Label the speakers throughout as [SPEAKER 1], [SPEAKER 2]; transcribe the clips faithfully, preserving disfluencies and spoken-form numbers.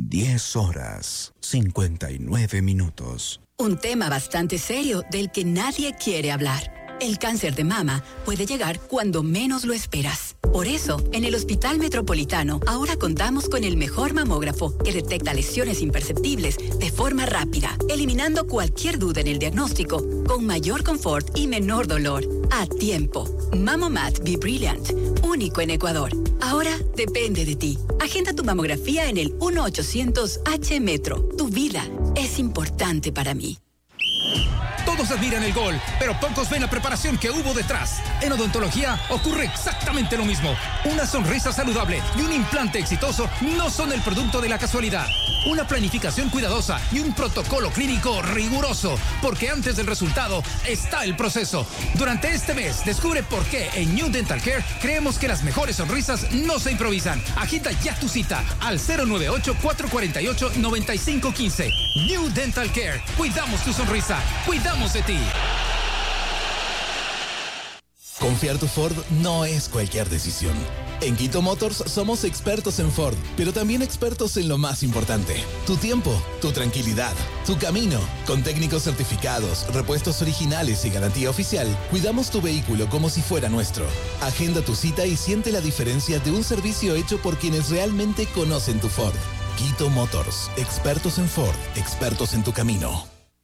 [SPEAKER 1] diez horas, cincuenta y nueve minutos.
[SPEAKER 2] Un tema bastante serio del que nadie quiere hablar. El cáncer de mama puede llegar cuando menos lo esperas. Por eso, en el Hospital Metropolitano, ahora contamos con el mejor mamógrafo que detecta lesiones imperceptibles de forma rápida, eliminando cualquier duda en el diagnóstico, con mayor confort y menor dolor. A tiempo. Mamomat Be Brilliant, único en Ecuador. Ahora depende de ti. Agenda tu mamografía en el uno ochocientos H Metro. Tu vida es importante para mí.
[SPEAKER 3] Todos admiran el gol, pero pocos ven la preparación que hubo detrás. En odontología ocurre exactamente lo mismo. Una sonrisa saludable y un implante exitoso no son el producto de la casualidad. Una planificación cuidadosa y un protocolo clínico riguroso, porque antes del resultado está el proceso. Durante este mes, descubre por qué en New Dental Care creemos que las mejores sonrisas no se improvisan. Agenda ya tu cita al cero nueve ocho, cuatro cuatro ocho, nueve cinco uno cinco. New Dental Care. Cuidamos tu sonrisa. Cuidamos de ti.
[SPEAKER 4] Confiar tu Ford no es cualquier decisión. En Quito Motors somos expertos en Ford, pero también expertos en lo más importante: tu tiempo, tu tranquilidad, tu camino. Con técnicos certificados, repuestos originales y garantía oficial, cuidamos tu vehículo como si fuera nuestro. Agenda tu cita y siente la diferencia de un servicio hecho por quienes realmente conocen tu Ford. Quito Motors, expertos en Ford, expertos en tu camino.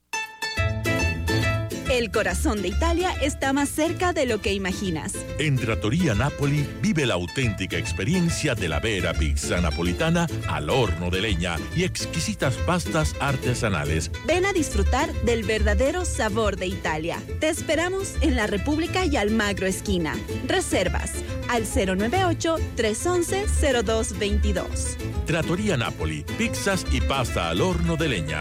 [SPEAKER 5] El corazón de Italia está más cerca de lo que imaginas.
[SPEAKER 6] En Trattoria Napoli vive la auténtica experiencia de la vera pizza napolitana al horno de leña y exquisitas pastas artesanales.
[SPEAKER 5] Ven a disfrutar del verdadero sabor de Italia. Te esperamos en la República y Almagro esquina. Reservas al cero nueve ocho, tres once, cero dos veintidós.
[SPEAKER 6] Trattoria Napoli, pizzas y pasta al horno de leña.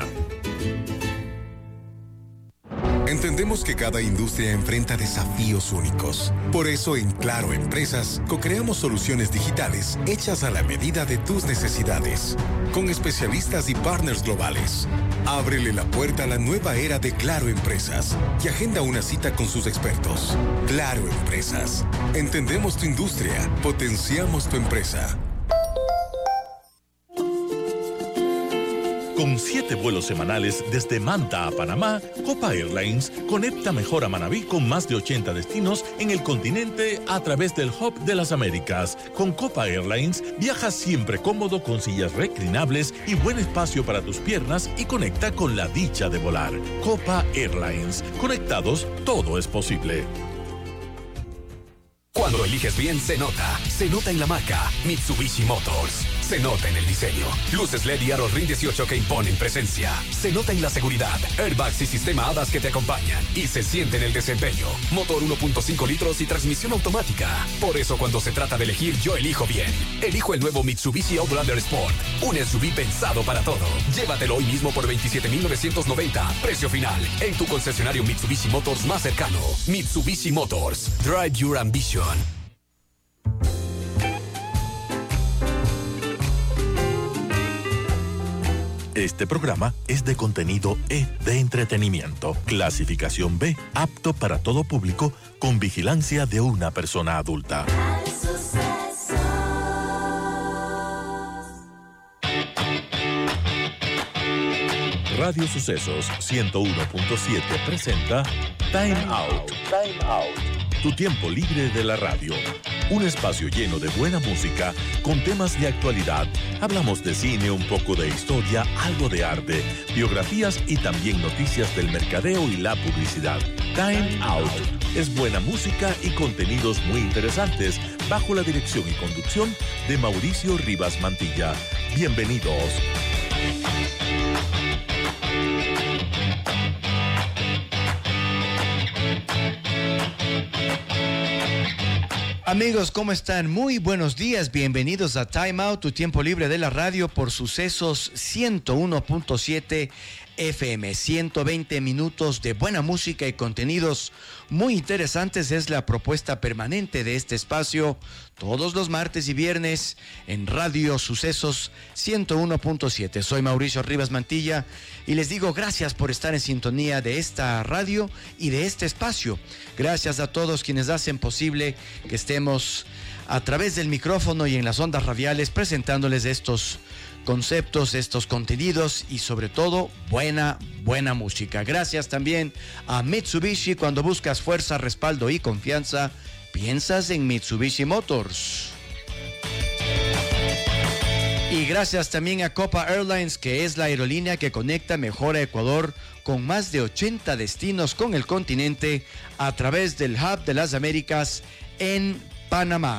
[SPEAKER 7] Entendemos que cada industria enfrenta desafíos únicos. Por eso en Claro Empresas co-creamos soluciones digitales hechas a la medida de tus necesidades, con especialistas y partners globales. Ábrele la puerta a la nueva era de Claro Empresas y agenda una cita con sus expertos. Claro Empresas. Entendemos tu industria, potenciamos tu empresa.
[SPEAKER 6] Con siete vuelos semanales desde Manta a Panamá, Copa Airlines conecta mejor a Manabí con más de ochenta destinos en el continente a través del Hub de las Américas. Con Copa Airlines viajas siempre cómodo con sillas reclinables y buen espacio para tus piernas y conecta con la dicha de volar. Copa Airlines. Conectados, todo es posible.
[SPEAKER 8] Cuando eliges bien, se nota. Se nota en la marca Mitsubishi Motors. Se nota en el diseño. Luces L E D y aros RIN dieciocho que imponen presencia. Se nota en la seguridad. Airbags y sistema HADAS que te acompañan. Y se siente en el desempeño. Motor uno punto cinco litros y transmisión automática. Por eso cuando se trata de elegir, yo elijo bien. Elijo el nuevo Mitsubishi Outlander Sport. Un S U V pensado para todo. Llévatelo hoy mismo por veintisiete mil novecientos noventa. Precio final. En tu concesionario Mitsubishi Motors más cercano. Mitsubishi Motors. Drive your ambition.
[SPEAKER 6] Este programa es de contenido E de entretenimiento, clasificación B, apto para todo público, con vigilancia de una persona adulta. Radio Sucesos ciento uno punto siete presenta Time Out. Time Out. Tu tiempo libre de la radio. Un espacio lleno de buena música, con temas de actualidad. Hablamos de cine, un poco de historia, algo de arte, biografías y también noticias del mercadeo y la publicidad. Time Out. Es buena música y contenidos muy interesantes, bajo la dirección y conducción de Mauricio Rivas Mantilla. Bienvenidos.
[SPEAKER 9] Amigos, ¿cómo están? Muy buenos días, bienvenidos a Time Out, tu tiempo libre de la radio por Sucesos ciento uno punto siete F M. ciento veinte minutos de buena música y contenidos muy interesantes es la propuesta permanente de este espacio todos los martes y viernes en Radio Sucesos ciento uno punto siete. Soy Mauricio Rivas Mantilla y les digo gracias por estar en sintonía de esta radio y de este espacio. Gracias a todos quienes hacen posible que estemos a través del micrófono y en las ondas radiales, presentándoles estos conceptos, estos contenidos y sobre todo buena, buena música. Gracias también a Mitsubishi. Cuando buscas fuerza, respaldo y confianza, piensas en Mitsubishi Motors. Y gracias también a Copa Airlines, que es la aerolínea que conecta mejor a Ecuador con más de ochenta destinos con el continente a través del Hub de las Américas en Panamá.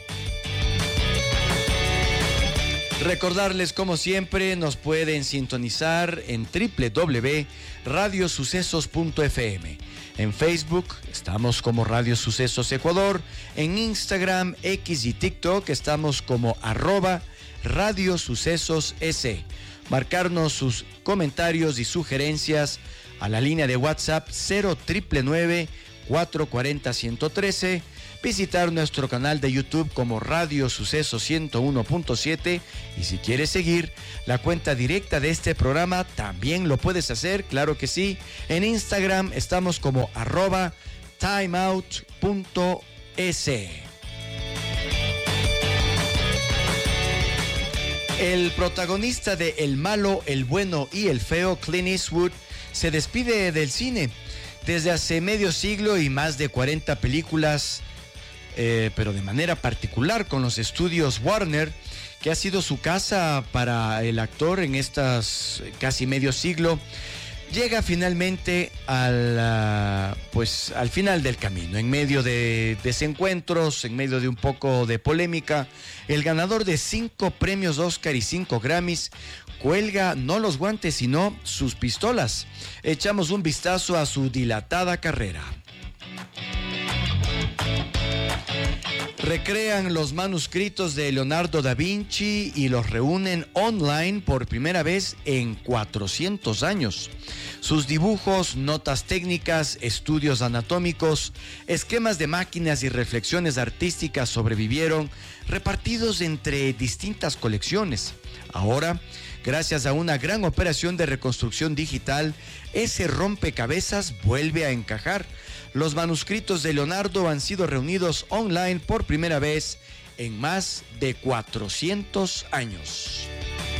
[SPEAKER 9] Recordarles, como siempre, nos pueden sintonizar en doble u doble u doble u punto radio sucesos punto f m. En Facebook estamos como Radio Sucesos Ecuador. En Instagram, X y TikTok estamos como arroba Radio Sucesos S. Marcarnos sus comentarios y sugerencias a la línea de WhatsApp cero nueve nueve, cuatro cuatro cero, uno uno uno tres. Visitar nuestro canal de YouTube como Radio Sucesos ciento uno punto siete, y si quieres seguir la cuenta directa de este programa también lo puedes hacer, claro que sí. En Instagram estamos como arroba timeout punto es. El protagonista de El Malo, el Bueno y el Feo, Clint Eastwood, se despide del cine. Desde hace medio siglo y más de cuarenta películas, Eh, pero de manera particular con los estudios Warner, que ha sido su casa para el actor en estas casi medio siglo, llega finalmente al, uh, pues, al final del camino, en medio de desencuentros, en medio de un poco de polémica. El ganador de cinco premios Oscar y cinco Grammys cuelga no los guantes, sino sus pistolas. Echamos un vistazo a su dilatada carrera. Recrean los manuscritos de Leonardo da Vinci y los reúnen online por primera vez en cuatrocientos años. Sus dibujos, notas técnicas, estudios anatómicos, esquemas de máquinas y reflexiones artísticas sobrevivieron, repartidos entre distintas colecciones. Ahora, gracias a una gran operación de reconstrucción digital, ese rompecabezas vuelve a encajar. Los manuscritos de Leonardo han sido reunidos online por primera vez en más de cuatrocientos años.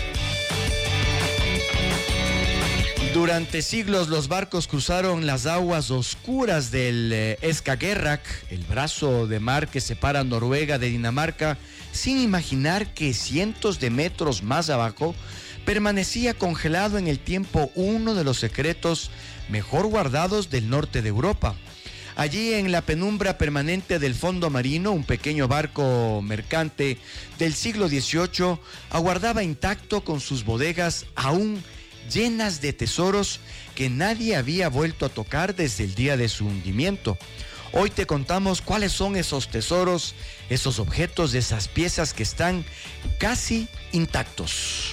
[SPEAKER 9] Durante siglos los barcos cruzaron las aguas oscuras del eh, Skagerrak, el brazo de mar que separa Noruega de Dinamarca, sin imaginar que cientos de metros más abajo permanecía congelado en el tiempo uno de los secretos mejor guardados del norte de Europa. Allí, en la penumbra permanente del fondo marino, un pequeño barco mercante del siglo dieciocho aguardaba intacto con sus bodegas aún llenas de tesoros que nadie había vuelto a tocar desde el día de su hundimiento. Hoy te contamos cuáles son esos tesoros, esos objetos, esas piezas que están casi intactos.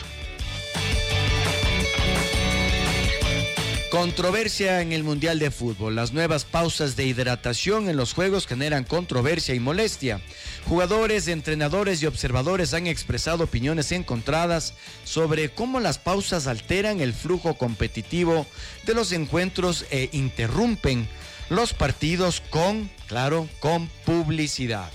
[SPEAKER 9] Controversia en el Mundial de Fútbol. Las nuevas pausas de hidratación en los juegos generan controversia y molestia. Jugadores, entrenadores y observadores han expresado opiniones encontradas sobre cómo las pausas alteran el flujo competitivo de los encuentros e interrumpen los partidos con, claro, con publicidad.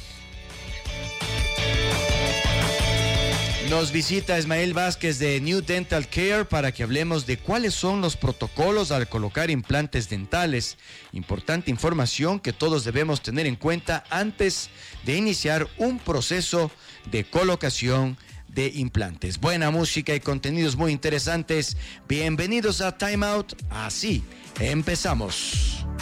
[SPEAKER 9] Nos visita Ismael Vázquez de New Dental Care para que hablemos de cuáles son los protocolos al colocar implantes dentales. Importante información que todos debemos tener en cuenta antes de iniciar un proceso de colocación de implantes. Buena música y contenidos muy interesantes. Bienvenidos a Time Out. Así empezamos.